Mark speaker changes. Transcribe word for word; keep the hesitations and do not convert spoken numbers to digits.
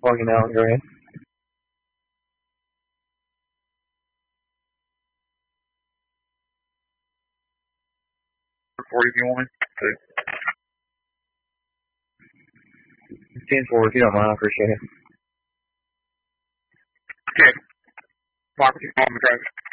Speaker 1: plugging out. Go ahead.
Speaker 2: forty if you want me to.
Speaker 1: ten four if you don't mind, I appreciate it.
Speaker 2: Okay. Mark, if you want me to drive.